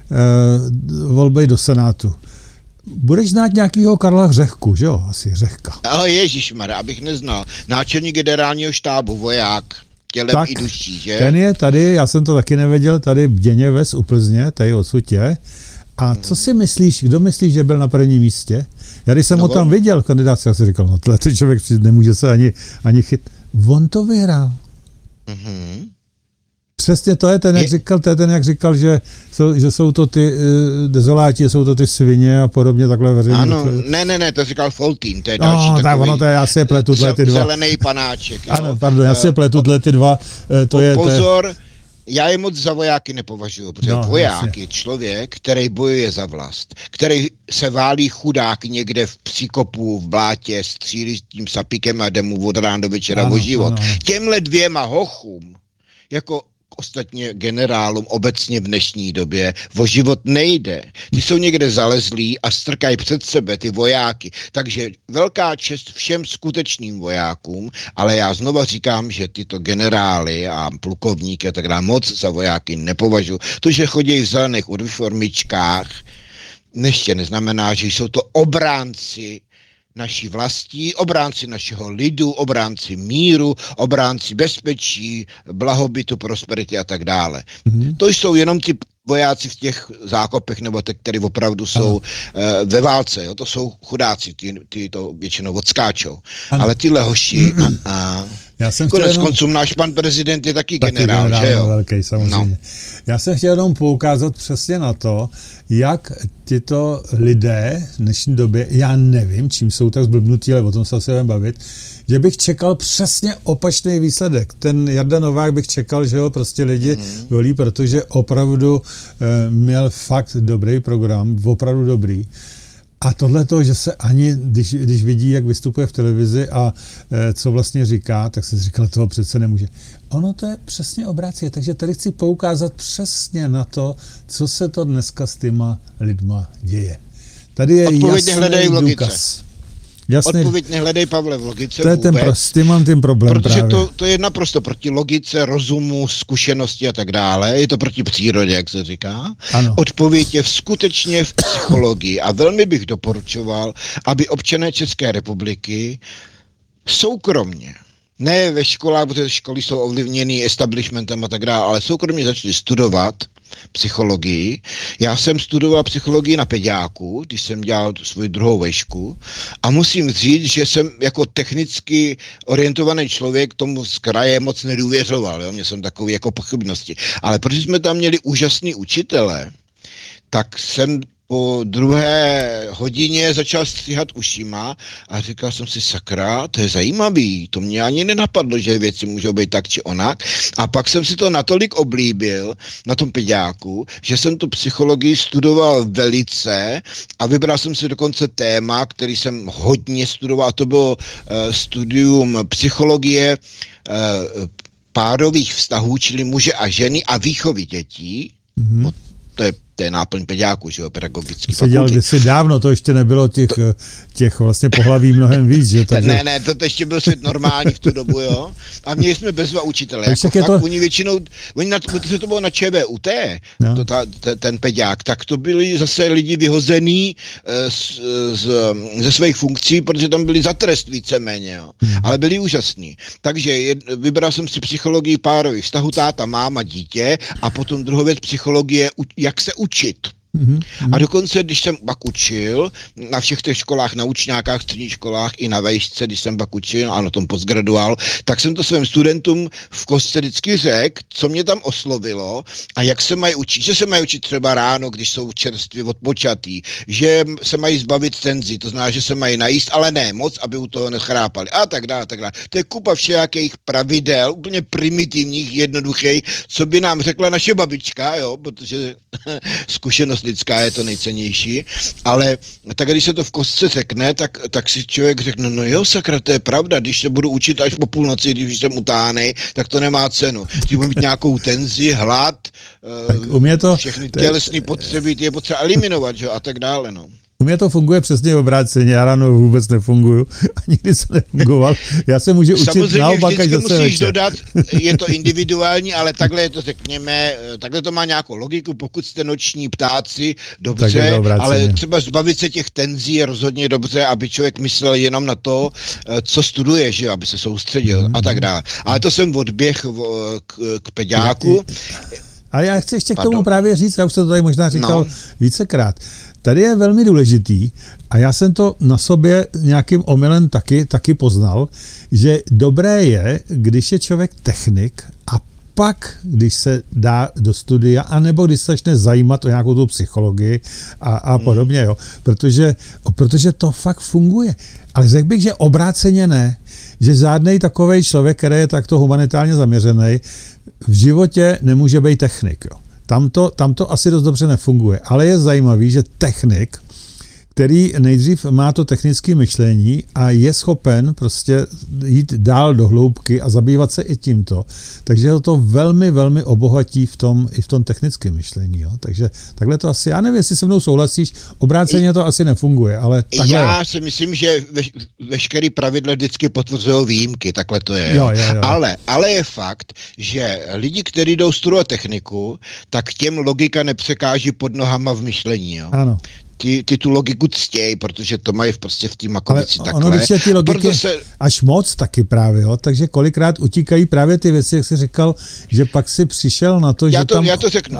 volby do Senátu. Budeš znát nějakýho Karla Řehku, že jo? Asi Řehka. Ale ježišmarja, abych neznal. Náčelník generálního štábu, voják, tělem tak, i duší, že? Ten je tady, já jsem to taky nevěděl, tady v Děněves u Plzně, tady odsud je. A co si myslíš, kdo myslíš, že byl na prvním místě? Já když jsem ho tam viděl v kandidáce, já jsem říkal, no ten člověk nemůže se ani chyt. On to vyhrál. Mm-hmm. Přesně to je ten, jak říkal, že jsou to ty dezoláti, jsou to ty svině a podobně takhle veřejně. Ano, ne, to říkal Foltín, to je další takový. Tak ono to je, já si pletu ty dva. Zelený panáček. Ano, pardon, já si pletu ty dva. Pozor, já je moc za vojáky nepovažuji, protože voják je člověk, který bojuje za vlast, který se válí chudák někde v příkopu, v blátě, střílí s tím sapíkem a jde mu od rána do večera o život. Ano. Těmhle dvěma hochům, jako ostatně generálům obecně v dnešní době, o život nejde. Ty jsou někde zalezlí a strkají před sebe ty vojáky. Takže velká čest všem skutečným vojákům, ale já znova říkám, že tyto generály a plukovníky a tak dále moc za vojáky nepovažuji. To, že chodí v zelených uniformičkách, ještě neznamená, že jsou to obránci naší vlastí, obránci našeho lidu, obránci míru, obránci bezpečí, blahobytu, prosperity a tak dále. Mm-hmm. To jsou jenom ty vojáci v těch zákopech, nebo ty, který opravdu jsou ve válce. Jo? To jsou chudáci, ty to většinou odskáčou. Ano. Ale tyhle hoši konec konců náš pan prezident je taky generál, že jo? Velký, samozřejmě. No. Já jsem chtěl jenom poukázat přesně na to, jak tyto lidé v dnešní době, já nevím, čím jsou tak zblbnutí, ale o tom se asi budeme bavit, že bych čekal přesně opačný výsledek. Ten Jarda Novák bych čekal, že ho prostě lidi volí, protože opravdu měl fakt dobrý program, opravdu dobrý. A tohle to, že se ani, když vidí, jak vystupuje v televizi a co vlastně říká, tak se říkal, toho přece nemůže. Ono to je přesně obráceně, takže tady chci poukázat přesně na to, co se to dneska s těma lidma děje. Tady je jasný důkaz. Jasný. Odpověď nehledej, Pavle, v logice to je vůbec. Tím problém protože právě. To je naprosto proti logice, rozumu, zkušenosti a tak dále. Je to proti přírodě, jak se říká. Ano. Odpověď je skutečně v psychologii a velmi bych doporučoval, aby občané České republiky soukromně, ne ve školách, protože školy jsou ovlivněny establishmentem a tak dále, ale soukromně začali studovat psychologii. Já jsem studoval psychologii na pediáku, když jsem dělal svou druhou vešku a musím říct, že jsem jako technicky orientovaný člověk tomu z kraje moc nedůvěřoval. Jo? Měl jsem takové jako pochybnosti. Ale protože jsme tam měli úžasný učitele, tak jsem po druhé hodině začal stříhat ušima a říkal jsem si, sakra, to je zajímavý, to mě ani nenapadlo, že věci můžou být tak či onak. A pak jsem si to natolik oblíbil na tom pediáku, že jsem tu psychologii studoval velice a vybral jsem si dokonce téma, který jsem hodně studoval, a to bylo studium psychologie párových vztahů, čili muže a ženy a výchovy dětí. Mm-hmm. To je náplň pediáku, že jo, pedagogický fakulty. Dělal kdysi dávno, to ještě nebylo těch vlastně pohlaví mnohem víc, že? Takže... Ne, to ještě byl svět normální v tu dobu, jo. A měli jsme bezva učitele. Jako fakt, oni většinou, to bylo na ČVUT, no. Ten pediák, tak to byli zase lidi vyhozený ze svých funkcí, protože tam byli za trest víceméně, jo. Ale byli úžasní. Takže vybral jsem si psychologii párových vztahů, táta, máma, dítě a potom druhou věc psychologie, jak se učit. A dokonce, když jsem pak učil, na všech těch školách, na učňákách, středních školách i na vejšce, když jsem pak učil a na tom postgraduál, tak jsem to svým studentům v kostce vždycky řekl, co mě tam oslovilo a jak se mají učit. Že se mají učit třeba ráno, když jsou čerstvě odpočatý, že se mají zbavit tenzí, to znamená, že se mají najíst, ale ne moc, aby u toho nechrápali a tak dále, tak dále. To je kupa všelijakých pravidel, úplně primitivních, jednoduchých, co by nám řekla naše babička, jo, protože zkušenost lidská je to nejcennější, ale tak když se to v kostce řekne, tak si člověk řekne, no jo, sakra, to je pravda, když se budu učit až po půlnoci, když jsem utánej, tak to nemá cenu. Když budu mít nějakou tenzi, hlad, všechny tělesné potřeby, je potřeba eliminovat, že? A tak dále, no. U mě to funguje přesně obráceně, já ráno vůbec nefunguju a nikdy jsem nefungoval. Já se můžu učit naopak až zase musíš dodat, je to individuální, ale takhle je to, řekněme, takhle to má nějakou logiku, pokud jste noční ptáci, dobře, ale třeba zbavit se těch tenzí je rozhodně dobře, aby člověk myslel jenom na to, co studuje, že aby se soustředil a tak dále. Ale to jsem odběh k peďáku. A já chci ještě k tomu právě říct, já už jsem to tady možná říkal vícekrát. Tady je velmi důležitý, a já jsem to na sobě nějakým omylem taky poznal, že dobré je, když je člověk technik a pak, když se dá do studia, anebo když se začne zajímat o nějakou tu psychologii a podobně, jo. Protože to fakt funguje. Ale řekl bych, že obráceně ne. Že žádnej takovej člověk, který je takto humanitárně zaměřený, v životě nemůže být technik, jo. Tam to asi dost dobře nefunguje, ale je zajímavý, že technik, který nejdřív má to technické myšlení a je schopen prostě jít dál do hloubky a zabývat se i tímto, takže ho to velmi, velmi obohatí i v tom technickém myšlení. Jo? Takže takhle to asi, já nevím, jestli se mnou souhlasíš, obráceně to asi nefunguje, ale takhle. Já si myslím, že veškerý pravidla vždycky potvrzují výjimky, takhle to je. Jo. Ale je fakt, že lidi, kteří jdou studovat techniku, tak těm logika nepřekáží pod nohama v myšlení. Jo? Ano. Ty tu logiku ctějí, protože to mají prostě v té makovici takhle. Ono, když je ty logiky až moc taky právě, jo? Takže kolikrát utíkají právě ty věci, jak jsi říkal, že pak si přišel na to, já že to, tam... Já to řeknu.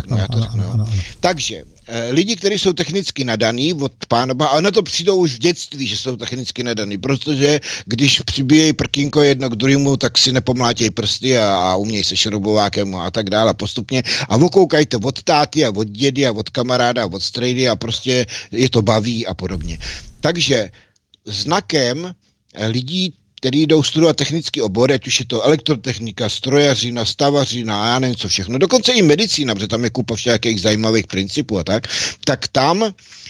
Takže lidi, kteří jsou technicky nadaný od Pána Boha, a na to přijdou už v dětství, že jsou technicky nadaný, protože když přibíjejí prkínko jedno k druhému, tak si nepomlátějí prsty a umějí se šrobovákem a tak dále postupně a okoukají to od táty a od dědy a od kamaráda a od strejdy a prostě je to baví a podobně. Takže znakem lidí, který jdou studovat technický obor, ať už je to elektrotechnika, strojařina, stavařina, já nevím co všechno, dokonce i medicína, protože tam je kupa všelijakých zajímavých principů a tak tam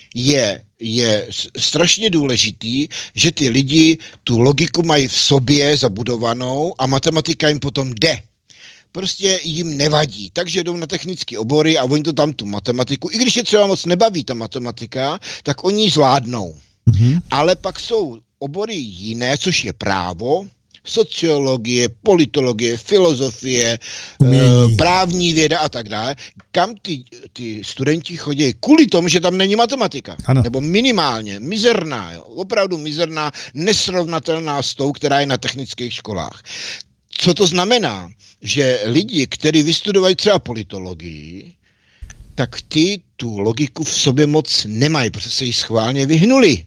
je strašně důležitý, že ty lidi tu logiku mají v sobě zabudovanou a matematika jim potom jde. Prostě jim nevadí, takže jdou na technické obory a oni to tam tu matematiku, i když je třeba moc nebaví ta matematika, tak oni ji zvládnou. Mm-hmm. Ale pak jsou obory jiné, což je právo, sociologie, politologie, filozofie, právní věda a tak dále, kam ty studenti chodí kvůli tomu, že tam není matematika. Ano. Nebo minimálně, mizerná, jo, opravdu mizerná, nesrovnatelná s tou, která je na technických školách. Co to znamená? Že lidi, kteří vystudovají třeba politologii, tak ty tu logiku v sobě moc nemají, protože se jí schválně vyhnuli.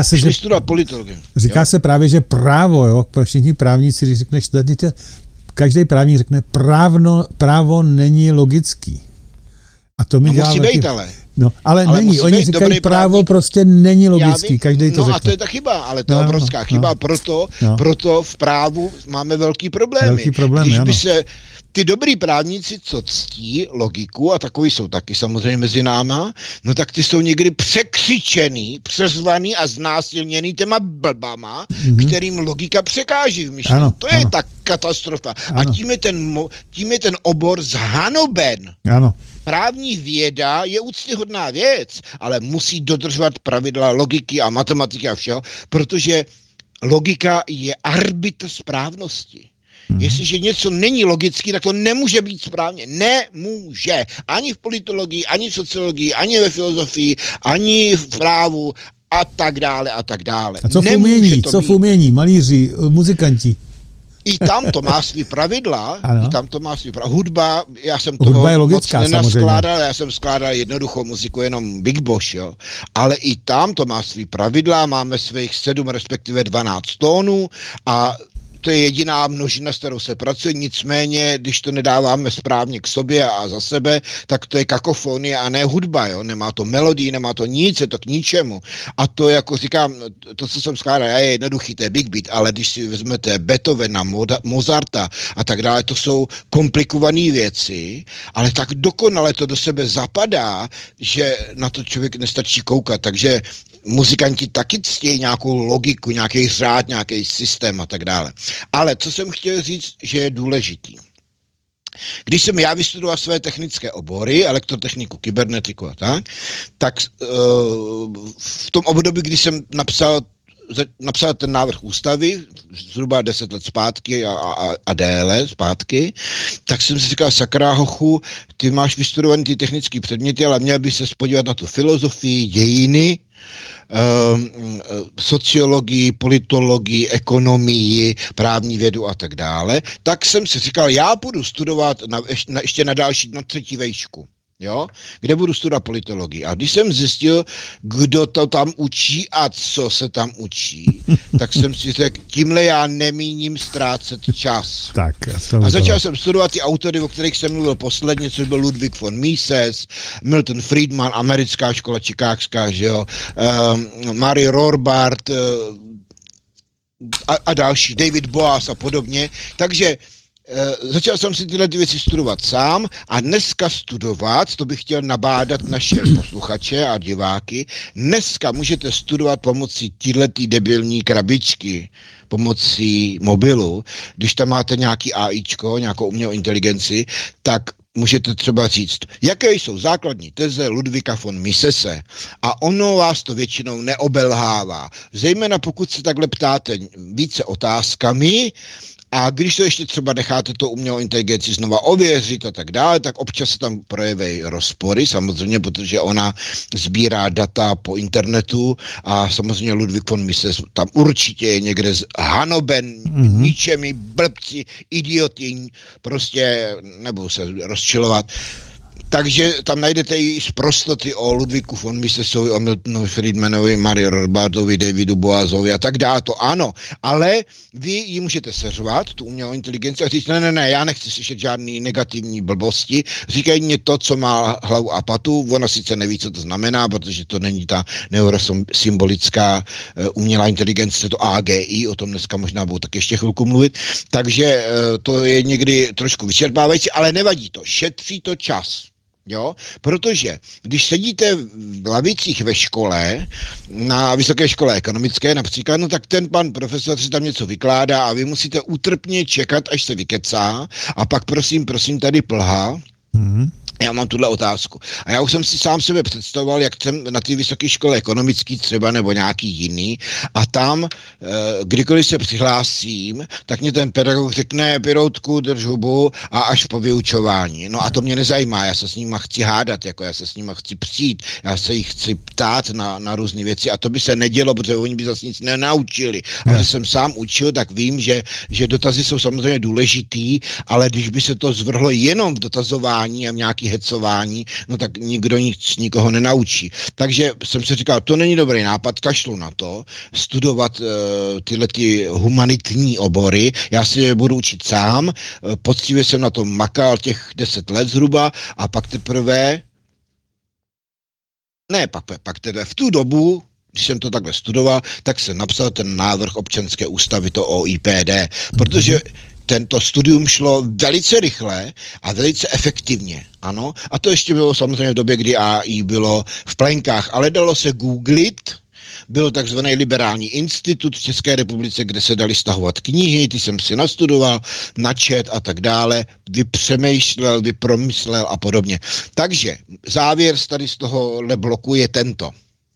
Říká se právě, že právo, jo, všichni právníci, když řekneš, každý právník řekne, právo není logický. A to mi dělá musí být, ale. No, ale není, oni říkají, právo právník. Prostě není logický, každý to řekne. No a to je ta chyba, ale to je obrovská chyba, proto v právu máme velký problémy. Když by se ty dobrý právníci, co ctí logiku, a takový jsou taky samozřejmě mezi náma, no tak ty jsou někdy překřičený, přeřvaný a znásilněný těma blbama, kterým logika překáží v myšlení. To je ta katastrofa. Ano. A tím je ten obor zhanoben. Ano. Právní věda je úctyhodná věc, ale musí dodržovat pravidla logiky a matematiky a všeho, protože logika je arbitr správnosti. Jestliže něco není logický, tak to nemůže být správně. Nemůže. Ani v politologii, ani v sociologii, ani ve filozofii, ani v právu a tak dále a tak dále. A co v umění? Malíři, muzikanti? I tam to má svý pravidla, hudba, já jsem toho hudba je logická, moc nenaskládal, já jsem skládal jednoduchou muziku, jenom Big Boss, jo. Ale i tam to má svý pravidla, máme svých 7, respektive 12 tónů a to je jediná množina, s kterou se pracuje, nicméně, když to nedáváme správně k sobě a za sebe, tak to je kakofonie a ne hudba, jo? Nemá to melodii, nemá to nic, je to k ničemu. A to, jako říkám, to, co jsem skládal, je jednoduchý, to je big beat, ale když si vezmete Beethovena, Mozarta a tak dále, to jsou komplikované věci, ale tak dokonale to do sebe zapadá, že na to člověk nestačí koukat, takže muzikanti taky ctějí nějakou logiku, nějaký řád, nějaký systém a tak dále. Ale co jsem chtěl říct, že je důležitý. Když jsem já vystudoval své technické obory, elektrotechniku, kybernetiku a tak v tom období, kdy jsem napsal ten návrh ústavy, zhruba 10 let zpátky a déle zpátky, tak jsem si říkal, sakra hochu, ty máš vystudovaný ty technické předměty, ale měl by se podívat na tu filozofii, dějiny, sociologii, politologii, ekonomii, právní vědu a tak dále, tak jsem si říkal, já budu studovat ještě na další, na 3. vejšku. Jo? Kde budu studovat politologii. A když jsem zjistil, kdo to tam učí a co se tam učí, tak jsem si řekl, tímhle já nemíním ztrácet čas. Tak, a začal jsem studovat ty autory, o kterých jsem mluvil posledně, což byl Ludwig von Mises, Milton Friedman, americká škola čikágská, že jo, Mario Rothbard a další, David Boas a podobně. Takže začal jsem si tyhle věci studovat sám a dneska studovat, to bych chtěl nabádat naše posluchače a diváky, dneska můžete studovat pomocí téhletý debilní krabičky, pomocí mobilu, když tam máte nějaký AIčko, nějakou umělou inteligenci, tak můžete třeba říct, jaké jsou základní teze Ludwiga von Misese a ono vás to většinou neobelhává. Zejména pokud se takhle ptáte více otázkami, a když to ještě třeba necháte to umělou inteligenci znova ověřit a tak dále, tak občas se tam projeví rozpory, samozřejmě, protože ona sbírá data po internetu a samozřejmě Ludwig von Mises tam určitě je někde hanoben, ničemi, blbci, idioti, prostě nebudu se rozčilovat. Takže tam najdete i zprostoty o Ludwigu von Misesovi, o Miltonu Friedmanovi, Mario Rothbardovi, Davidu Boazovi a tak dále, to ano, ale vy ji můžete seřvat, tu umělou inteligenci, a říct, ne, já nechci slyšet žádný negativní blbosti, říkají mě to, co má hlavu a patu, ona sice neví, co to znamená, protože to není ta neurosymbolická umělá inteligence, to AGI, o tom dneska možná budu tak ještě chvilku mluvit, takže to je někdy trošku vyčerpávající, ale nevadí to, šetří to čas. Jo? Protože když sedíte v lavicích ve škole, na vysoké škole ekonomické například, no tak ten pan profesor si tam něco vykládá a vy musíte útrpně čekat, až se vykecá a pak prosím tady plhá. Já mám tuhle otázku. A já už jsem si sám sebe představoval, jak jsem na té vysoké škole ekonomický třeba nebo nějaký jiný a tam, kdykoliv se přihlásím, tak mě ten pedagog řekne, Piroutku, drž hubu a až po vyučování. No a to mě nezajímá, já se s nima chci hádat, jako já se s nima chci přijít, já se jich chci ptát na různé věci a to by se nedělo, protože oni by zase nic nenaučili. A když jsem sám učil, tak vím, že dotazy jsou samozřejmě důležitý, ale když by se to zvrhlo jenom v dotazování a nějaký hecování, no tak nikdo nic nikoho nenaučí. Takže jsem si říkal, to není dobrý nápad, kašlu na to, studovat tyhle ty humanitní obory, já si je budu učit sám, poctivě jsem na tom makal těch 10 let zhruba a pak teprve v tu dobu, když jsem to takhle studoval, tak jsem napsal ten návrh občanské ústavy, to OIPD, protože tento studium šlo velice rychle a velice efektivně, ano. A to ještě bylo samozřejmě v době, kdy AI bylo v plenkách, ale dalo se googlit. Byl takzvaný liberální institut v České republice, kde se dali stahovat knihy, ty jsem si nastudoval, načet a tak dále, vypřemýšlel, vypromyslel a podobně. Takže závěr tady z tohohle bloku je tento.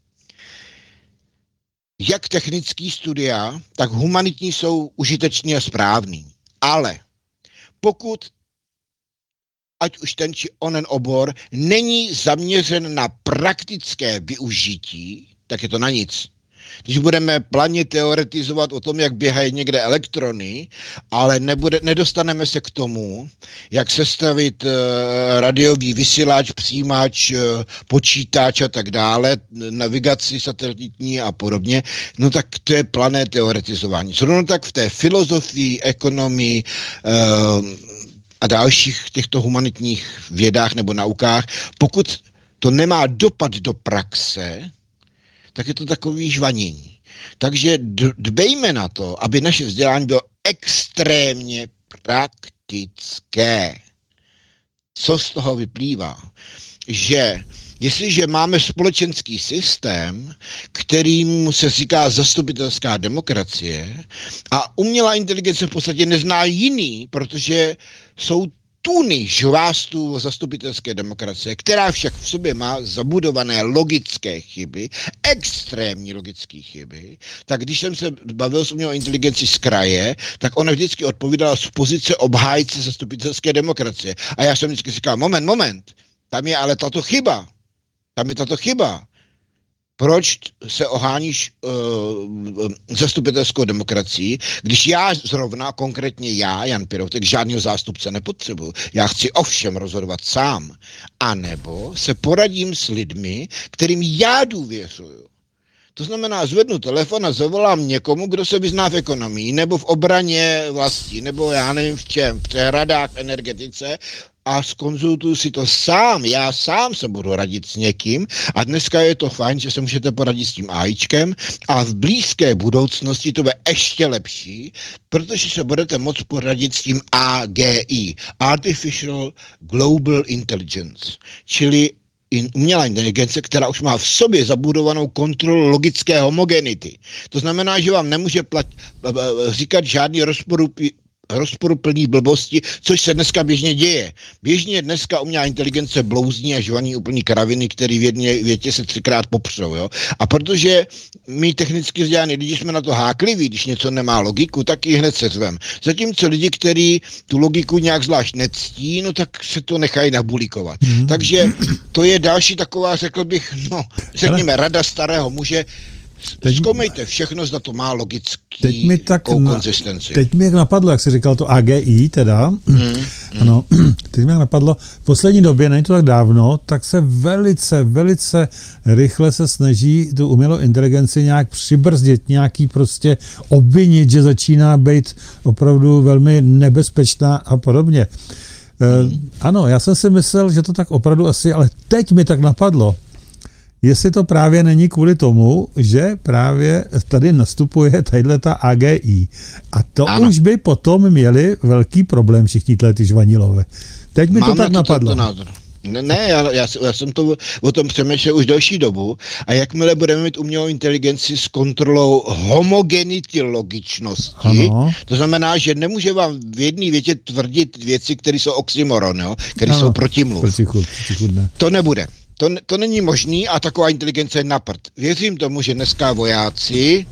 Jak technický studia, tak humanitní jsou užiteční a správný. Ale pokud, ať už ten či onen obor, není zaměřen na praktické využití, tak je to na nic. Když budeme planě teoretizovat o tom, jak běhají někde elektrony, ale nedostaneme se k tomu, jak sestavit radiový vysílač, přijímač, počítač a tak dále, navigaci satelitní a podobně, no tak to je plané teoretizování. Zrovna tak v té filozofii, ekonomii a dalších těchto humanitních vědách nebo naukách, pokud to nemá dopad do praxe, tak je to takový žvanění. Takže dbejme na to, aby naše vzdělání bylo extrémně praktické. Co z toho vyplývá? Že jestliže máme společenský systém, kterým se říká zastupitelská demokracie a umělá inteligence v podstatě nezná jiný, protože jsou tuny žvástů zastupitelské demokracie, která však v sobě má zabudované logické chyby, extrémní logické chyby, tak když jsem se bavil s umělou inteligencí z kraje, tak ona vždycky odpovídala z pozice obhájce zastupitelské demokracie. A já jsem vždycky říkal, moment, tam je ale tato chyba. Proč se oháníš zastupitelskou demokracií, když já zrovna, konkrétně já, Jan Piroutek, žádného zástupce nepotřebuju. Já chci ovšem rozhodovat sám. A nebo se poradím s lidmi, kterým já důvěřuju. To znamená, zvednu telefon a zavolám někomu, kdo se vyzná v ekonomii, nebo v obraně vlasti, nebo já nevím v čem, v přehradách, v energetice, a zkonzultuju si to sám. Já sám se budu radit s někým a dneska je to fajn, že se můžete poradit s tím AIčkem a v blízké budoucnosti to bude ještě lepší, protože se budete moct poradit s tím AGI, Artificial Global Intelligence, čili umělá inteligence, která už má v sobě zabudovanou kontrolu logické homogenity. To znamená, že vám nemůže říkat žádný rozporuplný blbosti, což se dneska běžně děje. Běžně dneska umělá inteligence blouzní a žvaní úplný kraviny, který v jedné větě se 3krát popřou. Jo? A protože my technicky vzdělaní lidi jsme na to hákliví, když něco nemá logiku, tak ji hned seřvem. Zatímco lidi, kteří tu logiku nějak zvlášť nectí, no tak se to nechají nabulikovat. Takže to je další taková, řekl bych, řekněme, rada starého muže. Zkoumejte všechno, zda to má logický konzistenci. Teď mi napadlo, jak jsi říkal, to AGI teda. Ano, teď mi napadlo, v poslední době, není to tak dávno, tak se velice rychle se snaží tu umělou inteligenci nějak přibrzdit, nějaký prostě obvinit, že začíná být opravdu velmi nebezpečná a podobně. Ano, já jsem si myslel, že to tak opravdu asi, ale teď mi tak napadlo, jestli to právě není kvůli tomu, že právě tady nastupuje tadyhleta AGI. A to ano. Už by potom měli velký problém všichni ty žvanilové. Teď mi to tak napadlo. Ne, já jsem to o tom přemýšlel už delší dobu a jakmile budeme mít umělou inteligenci s kontrolou homogenity logičnosti, ano. To znamená, že nemůže vám v jedné větě tvrdit věci, které jsou oxymoron, které jsou protimluv. To nebude. To není možný a taková inteligence je na prd. Věřím tomu, že dneska vojáci,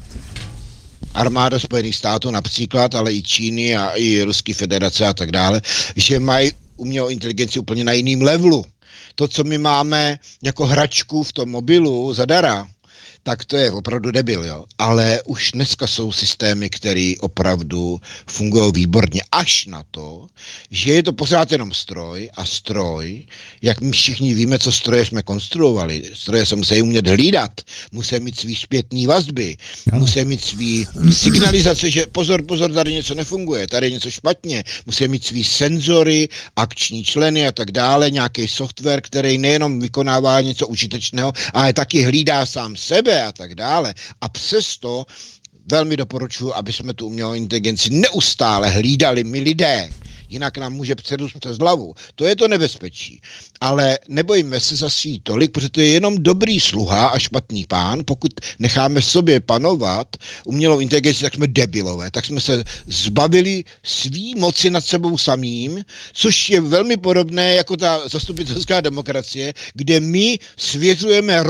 armáda Spojených států například, ale i Číny a i Ruské federace a tak dále, že mají umělou inteligenci úplně na jiným levelu. To, co my máme jako hračku v tom mobilu zadara, tak to je opravdu debil, jo. Ale už dneska jsou systémy, které opravdu fungují výborně, až na to, že je to pořád jenom stroj a stroj, jak my všichni víme, co stroje jsme konstruovali. Stroje se musí umět hlídat, musí mít svý zpětný vazby, musí mít svý signalizace, že pozor, tady něco nefunguje, tady je něco špatně, musí mít svý senzory, akční členy a tak dále, nějaký software, který nejenom vykonává něco užitečného, ale taky hlídá sám sebe a tak dále. A přesto velmi doporučuji, aby jsme tu umělou inteligenci neustále hlídali my lidé. Jinak nám může předůst přes hlavu. To je to nebezpečí. Ale nebojíme se zase tolik, protože to je jenom dobrý sluha a špatný pán. Pokud necháme sobě panovat umělou inteligenci, tak jsme debilové. Tak jsme se zbavili svý moci nad sebou samým, což je velmi podobné jako ta zastupitelská demokracie, kde my svěřujeme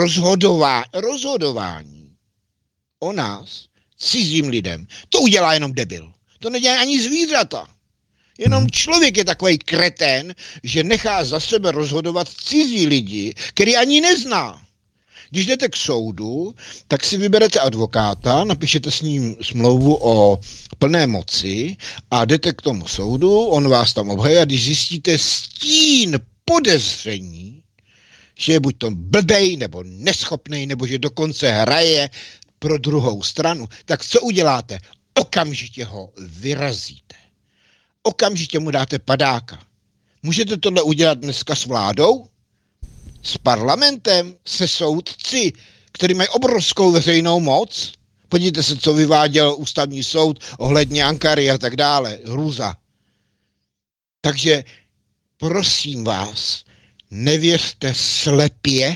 rozhodování o nás cizím lidem. To udělá jenom debil. To nedělá ani zvířata. Jenom člověk je takový kretén, že nechá za sebe rozhodovat cizí lidi, který ani nezná. Když jdete k soudu, tak si vyberete advokáta, napíšete s ním smlouvu o plné moci a jdete k tomu soudu, on vás tam obhají a když zjistíte stín podezření, že je buď to blbej, nebo neschopnej, nebo že dokonce hraje pro druhou stranu, tak co uděláte? Okamžitě ho vyrazíte. Okamžitě mu dáte padáka. Můžete tohle udělat dneska s vládou? S parlamentem? Se soudci, který mají obrovskou veřejnou moc? Podívejte se, co vyváděl ústavní soud ohledně Ankary a tak dále. Hrůza. Takže prosím vás, nevěřte slepě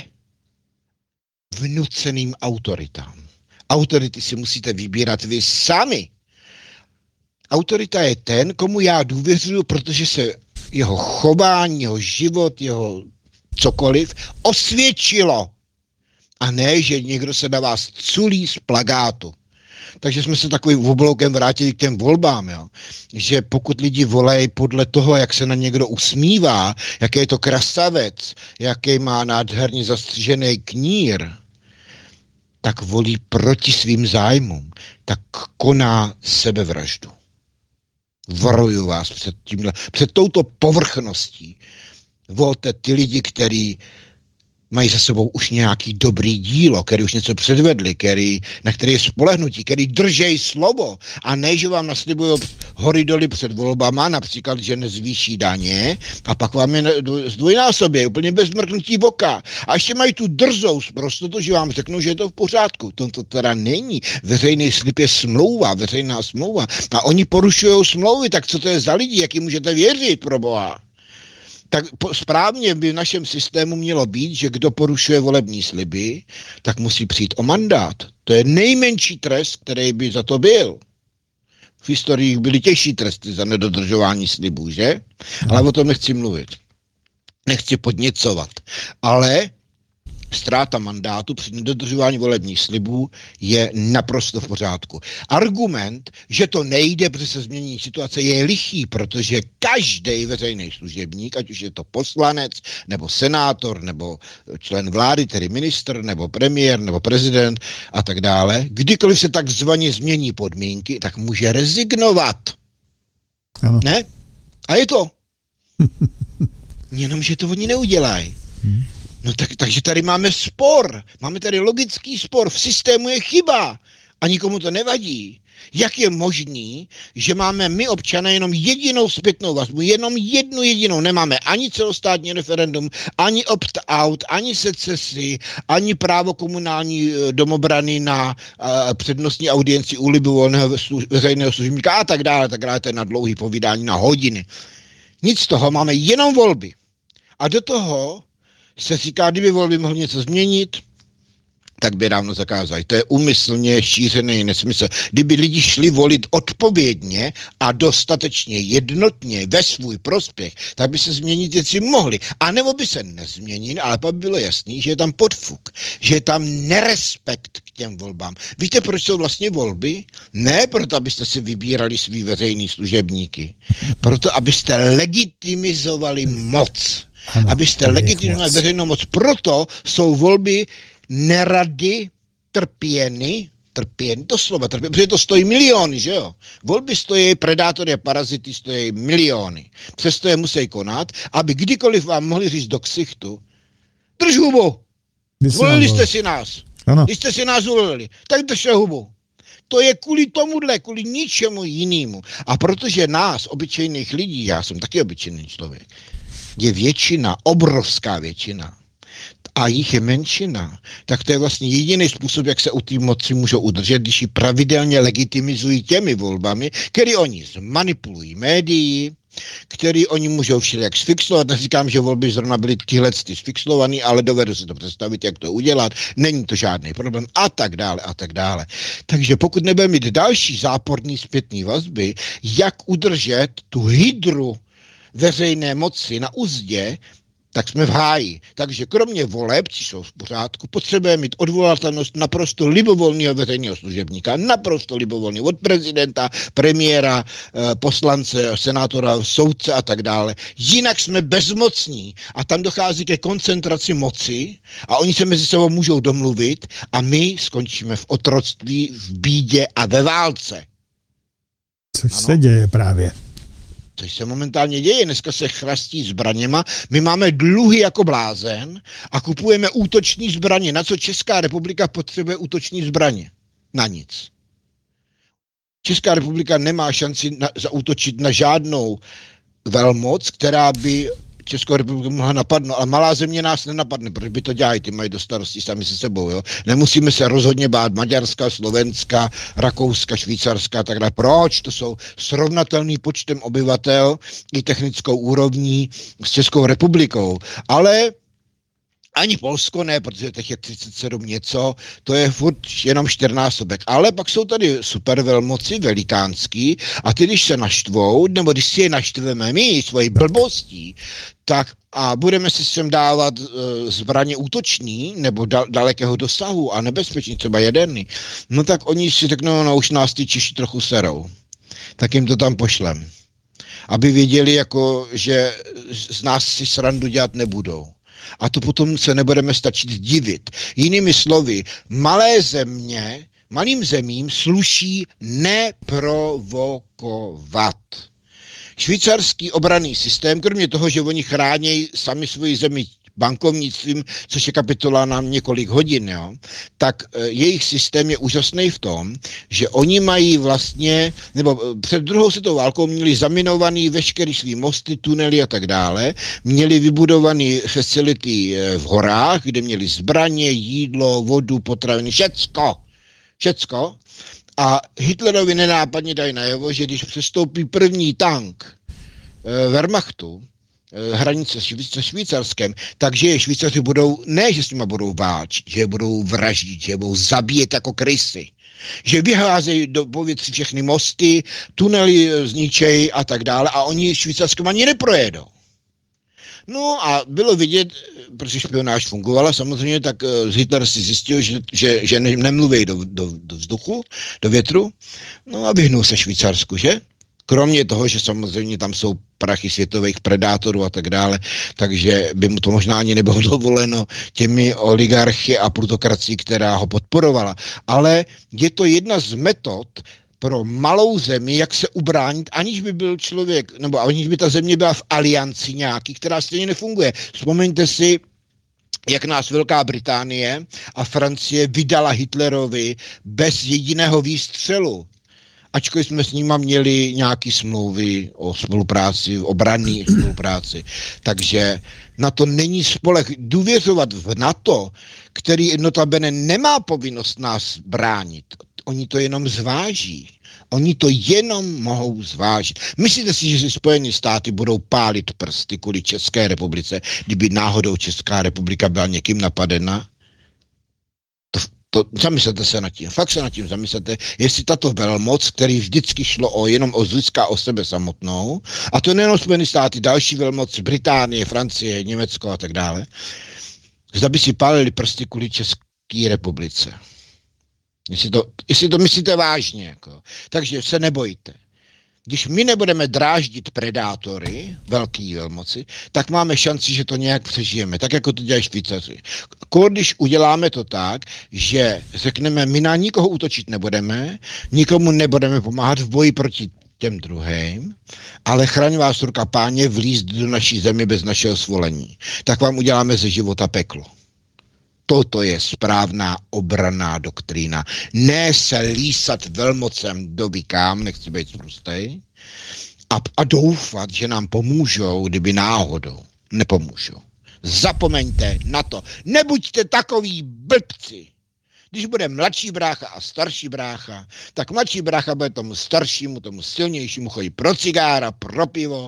vnuceným autoritám. Autority si musíte vybírat vy sami. Autorita je ten, komu já důvěřuju, protože se jeho chování, jeho život, jeho cokoliv osvědčilo. A ne, že někdo se na vás culí z plagátu. Takže jsme se takovým obloukem vrátili k těm volbám, jo. Že pokud lidi volají podle toho, jak se na někdo usmívá, jaký je to krasavec, jaký má nádherně zastřižený knír, tak volí proti svým zájmům, tak koná sebevraždu. Varuju vás před touto povrchností. Volte ty lidi, kteří mají za sebou už nějaký dobrý dílo, který už něco předvedli, na který je spolehnutí, který držej slovo a ne, že vám naslibují hory doly před volbama, například, že nezvýší daně a pak vám je zdvojnásobě, úplně bez mrknutí oka. A ještě mají tu drzost prostotu, že vám řeknou, že je to v pořádku. To teda není. Veřejný slib je smlouva, veřejná smlouva. A oni porušují smlouvy, tak co to je za lidi, jak jim můžete věřit, pro Boha? Tak správně by v našem systému mělo být, že kdo porušuje volební sliby, tak musí přijít o mandát. To je nejmenší trest, který by za to byl. V historii byly těžší tresty za nedodržování slibů, že? Ale o tom nechci mluvit. Nechci podněcovat. Ale ztráta mandátu při nedodržování volebních slibů je naprosto v pořádku. Argument, že to nejde, protože se změní situace, je lichý, protože každý veřejný služebník, ať už je to poslanec, nebo senátor, nebo člen vlády, tedy ministr, nebo premiér, nebo prezident a tak dále, kdykoliv se takzvaně změní podmínky, tak může rezignovat. Ano. Ne? A je to. Jenomže to oni neudělají. No takže tady máme spor, máme tady logický spor, v systému je chyba a nikomu to nevadí. Jak je možný, že máme my občané jenom jedinou zpětnou vazbu, jenom jednu jedinou, nemáme ani celostátní referendum, ani opt-out, ani secesi, ani právo komunální domobrany na přednostní audienci u libovolného veřejného služebníka a tak dále, to je na dlouhý povídání, na hodiny. Nic z toho, máme jenom volby. A do toho se říká, kdyby volby mohly něco změnit, tak by dávno zakázali. To je úmyslně šířený nesmysl. Kdyby lidi šli volit odpovědně a dostatečně jednotně ve svůj prospěch, tak by se změnit věci mohly. A nebo by se nezměnili, ale pak by bylo jasný, že je tam podfuk, že je tam nerespekt k těm volbám. Víte, proč jsou vlastně volby? Ne proto, abyste si vybírali svý veřejný služebníky. Proto, abyste legitimizovali moc. Ano, abyste legitimizovali veřejnou moc. Proto jsou volby nerady trpěny, protože to stojí miliony, že jo? Volby stojí, predátory a parazity stojí miliony. Přesto je musí konat, aby kdykoliv vám mohli říct do ksichtu, drž hubu, zvolili jste si nás. Ano. Když jste si nás zvolili, tak držte hubu. To je kvůli tomuhle, kvůli ničemu jinému. A protože nás, obyčejných lidí, já jsem taky obyčejný člověk, je většina, obrovská většina, a jich je menšina, tak to je vlastně jediný způsob, jak se u té moci můžou udržet, když ji pravidelně legitimizují těmi volbami, který oni zmanipulují médií, který oni můžou všelijak sfixlovat. Neříkám, že volby zrovna byly tyhle sfixlovaný, ale dovedu si to představit, jak to udělat. Není to žádný problém a tak dále a tak dále. Takže pokud nebudeme mít další záporný zpětný vazby, jak udržet tu hydru veřejné moci na uzdě, tak jsme v háji. Takže kromě voleb, což jsou v pořádku, potřebujeme mít odvolatelnost naprosto libovolného veřejného služebníka, naprosto libovolného od prezidenta, premiéra, poslance, senátora, soudce a tak dále. Jinak jsme bezmocní a tam dochází ke koncentraci moci a oni se mezi sebou můžou domluvit a my skončíme v otroctví, v bídě a ve válce. Což se děje právě. Což se momentálně děje, dneska se chrastí zbraněma, my máme dluhy jako blázen a kupujeme útoční zbraně. Na co Česká republika potřebuje útoční zbraně? Na nic. Česká republika nemá šanci zaútočit na žádnou velmoc, která by Českou republiku mohla napadnout, ale malá země nás nenapadne, protože by to dělají, ty mají do starosti sami se sebou, jo. Nemusíme se rozhodně bát Maďarska, Slovenska, Rakouska, Švýcarska a tak dále. Proč? To jsou srovnatelný počtem obyvatel i technickou úrovní s Českou republikou. Ale Ani Polsko ne, protože těch je 37 něco, to je furt jenom 4násobek. Ale pak jsou tady supervelmoci velikánský a ty, když se naštvou, nebo když si je naštveme my svojí blbostí, tak a budeme si sem dávat zbraně útoční nebo dalekého dosahu a nebezpečný, třeba jaderný, no tak oni si řeknou, no už nás ty Češi trochu serou. Tak jim to tam pošlem. Aby věděli, jako, že z nás si srandu dělat nebudou. A to potom se nebudeme stačit divit. Jinými slovy, malým zemím sluší neprovokovat. Švýcarský obranný systém, kromě toho, že oni chrání sami svoji zemi bankovnictvím, což je kapitola na několik hodin, jo, tak jejich systém je úžasný v tom, že oni mají vlastně, nebo před druhou světovou válkou měli zaminovaný veškerý svý mosty, tunely a tak dále, měli vybudovaný facility v horách, kde měli zbraně, jídlo, vodu, potraviny, všecko. A Hitlerovi nenápadně dají najevo, že když přestoupí první tank Wehrmachtu, hranice se Švýcarskem, takže je Švýcaři budou, ne, že s nima budou váčit, že je budou vraždit, že je budou zabíjet jako krysy, že vyházejí do povětří všechny mosty, tunely zničejí a tak dále a oni Švýcarskem ani neprojedou. No a bylo vidět, protože špionáž fungovala samozřejmě, tak Hitler si zjistil, že nemluví do vzduchu, do větru, no a vyhnul se Švýcarsku, že? Kromě toho, že samozřejmě tam jsou prachy světových predátorů a tak dále, takže by mu to možná ani nebylo dovoleno těmi oligarchy a plutokracií, která ho podporovala. Ale je to jedna z metod pro malou zemi, jak se ubránit, aniž by byl člověk, nebo aniž by ta země byla v alianci nějaký, která stejně nefunguje. Vzpomeňte si, jak nás Velká Británie a Francie vydala Hitlerovi bez jediného výstřelu. Ačkoliv jsme s nima měli nějaké smlouvy o spolupráci, obranné spolupráci. Takže na to není spoleh. Důvěřovat v NATO, který notabene nemá povinnost nás bránit. Oni to jenom zváží. Oni to jenom mohou zvážit. Myslíte si, že si Spojené státy budou pálit prsty kvůli České republice, kdyby náhodou Česká republika byla někým napadena? Zamyslete se nad tím, fakt se nad tím zamyslete, jestli tato velmoc, který vždycky šlo jenom o získá o sebe samotnou, a to nejenom Spojené státy, další velmoc, Británie, Francie, Německo a tak dále, zda by si pálili prsty kvůli České republice. Jestli to myslíte vážně, jako. Takže se nebojte. Když my nebudeme dráždit predátory, velký velmoci, tak máme šanci, že to nějak přežijeme, tak jako to dělají Švýcaři. Když uděláme to tak, že řekneme, my na nikoho útočit nebudeme, nikomu nebudeme pomáhat v boji proti těm druhým, ale chraň vás ruka páně vlízt do naší země bez našeho svolení, tak vám uděláme ze života peklo. Toto je správná obranná doktrína. Ne se lísat velmocem do vykám, nechci být sprostej, a doufat, že nám pomůžou, kdyby náhodou nepomůžou. Zapomeňte na to. Nebuďte takový blbci. Když bude mladší brácha a starší brácha, tak mladší brácha bude tomu staršímu, tomu silnějšímu chodit pro cigára, pro pivo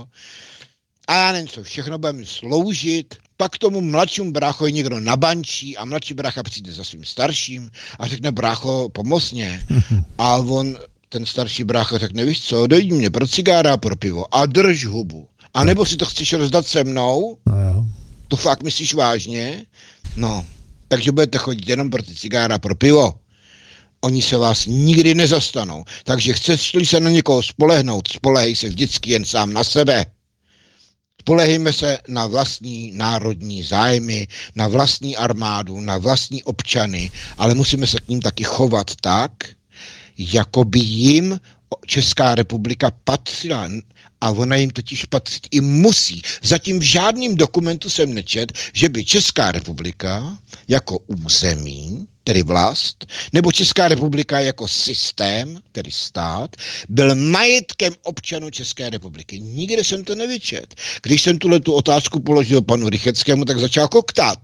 a já nevím co, všechno bude mi sloužit. Pak tomu mladšímu bráchovi někdo nabančí a mladší brácha přijde za svým starším a řekne, brácho, pomoz mě. A on, ten starší brácha, řekne, víš co, dojď mě pro cigára a pro pivo a drž hubu. A nebo si to chceš rozdat se mnou? To fakt myslíš vážně? No, takže budete chodit jenom pro ty cigára a pro pivo. Oni se vás nikdy nezastanou. Takže chceš-li se na někoho spolehnout, spolehej se vždycky jen sám na sebe. Spolehejme se na vlastní národní zájmy, na vlastní armádu, na vlastní občany, ale musíme se k ním taky chovat tak, jako by jim Česká republika patřila. A ona jim totiž patřit i musí. Zatím v žádném dokumentu jsem nečet, že by Česká republika jako území, tedy vlast, nebo Česká republika jako systém, tedy stát, byl majetkem občanů České republiky. Nikde jsem to nevyčet. Když jsem tu otázku položil panu Rycheckému, tak začal koktat.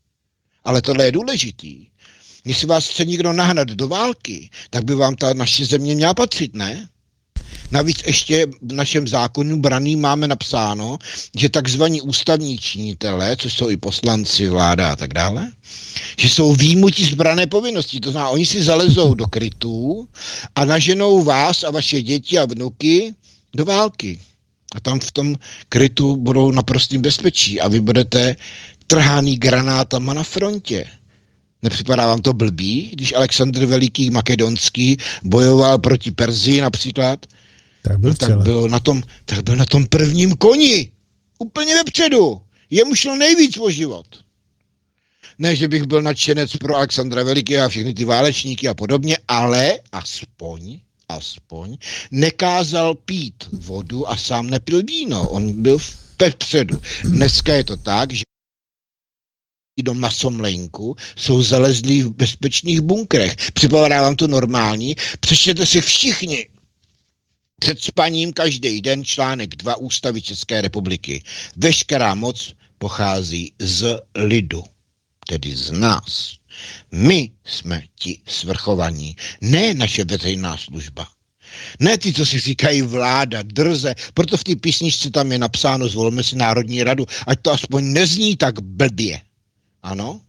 Ale tohle je důležitý. Když si vás chce někdo nahnat do války, tak by vám ta naše země měla patřit, ne? Navíc ještě v našem zákonu braný máme napsáno, že takzvaní ústavní činitelé, což jsou i poslanci, vláda a tak dále, že jsou výjimuti z branné povinnosti. To znamená, oni si zalezou do krytů a naženou vás a vaše děti a vnuky do války. A tam v tom krytu budou naprostým bezpečí a vy budete trhaný granátama na frontě. Nepřipadá vám to blbý, když Alexandr Veliký Makedonský bojoval proti Perzii například? Tak byl na tom prvním koni. Úplně vepředu. Jemu šlo nejvíc o život. Ne, že bych byl nadšenec pro Alexandra Velikého a všechny ty válečníky a podobně, ale aspoň nekázal pít vodu a sám nepil víno. On byl vpředu. Dneska je to tak, že dom na Somlenku jsou zalezlí v bezpečných bunkrech. Připadá vám to normální? Přečtěte si všichni před spaním každý den článek 2 Ústavy České republiky. Veškerá moc pochází z lidu, tedy z nás. My jsme ti svrchovaní, ne naše veřejná služba. Ne ty, co si říkají vláda, drze, proto v té písničce tam je napsáno, zvolme si Národní radu, ať to aspoň nezní tak blbě. Ano?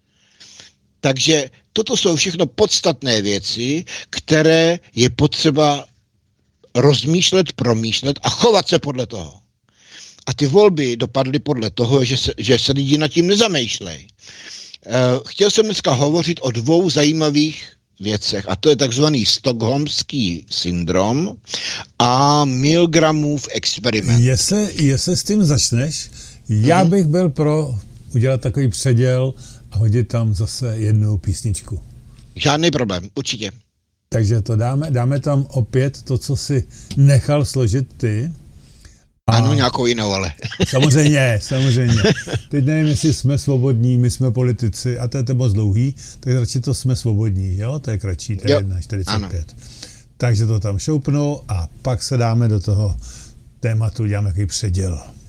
Takže toto jsou všechno podstatné věci, které je potřeba rozmýšlet, promýšlet a chovat se podle toho. A ty volby dopadly podle toho, že se lidi nad tím nezamýšlejí. Chtěl jsem dneska hovořit o 2 zajímavých věcech, a to je takzvaný stockholmský syndrom a Milgramův experiment. Jestli s tím začneš, já bych byl pro udělat takový předěl a hodit tam zase jednu písničku. Žádný problém, určitě. Takže to dáme tam opět to, co si nechal složit ty. Ano, nějakou jinou, ale. Samozřejmě. Teď nevím, jestli jsme svobodní, my jsme politici a to je moc dlouhý, tak radši to jsme svobodní, jo? To je kratší, to je 1,45. Takže to tam šoupnu a pak se dáme do toho tématu, děláme takový předěl.